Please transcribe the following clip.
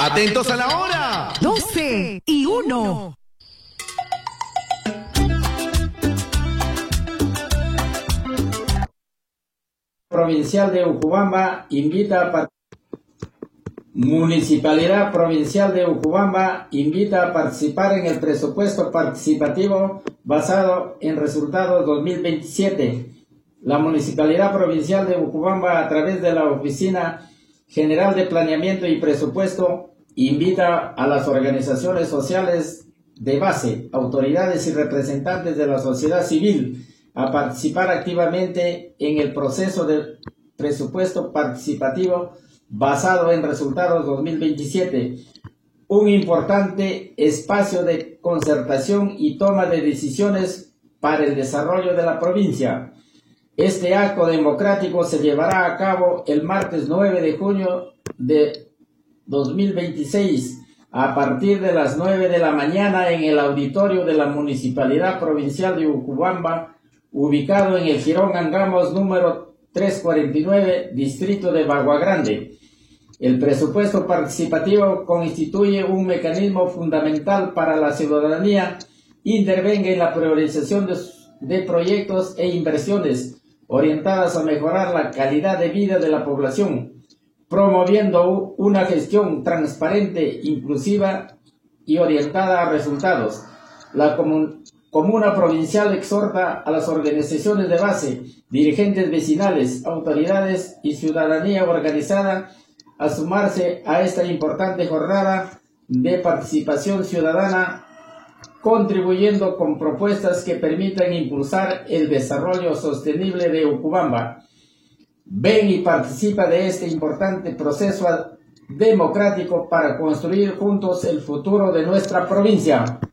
Atentos a la hora. 12:01. Provincial de Ucubamba invita a Municipalidad Provincial de Ucubamba invita a participar en el presupuesto participativo basado en resultados 2027. La Municipalidad Provincial de Ucubamba, a través de la Oficina General de Planeamiento y Presupuesto, invita a las organizaciones sociales de base, autoridades y representantes de la sociedad civil a participar activamente en el proceso del presupuesto participativo basado en resultados 2027, un importante espacio de concertación y toma de decisiones para el desarrollo de la provincia. Este acto democrático se llevará a cabo el martes 9 de junio de 2026 a partir de las 9 de la mañana en el auditorio de la Municipalidad Provincial de Ucubamba, ubicado en el Jirón Angamos número 349, distrito de Bagua Grande. El presupuesto participativo constituye un mecanismo fundamental para la ciudadanía, intervenga en la priorización de proyectos e inversiones orientadas a mejorar la calidad de vida de la población, promoviendo una gestión transparente, inclusiva y orientada a resultados. La Comuna Provincial exhorta a las organizaciones de base, dirigentes vecinales, autoridades y ciudadanía organizada a sumarse a esta importante jornada de participación ciudadana, contribuyendo con propuestas que permitan impulsar el desarrollo sostenible de Ucubamba. Ven y participa de este importante proceso democrático para construir juntos el futuro de nuestra provincia.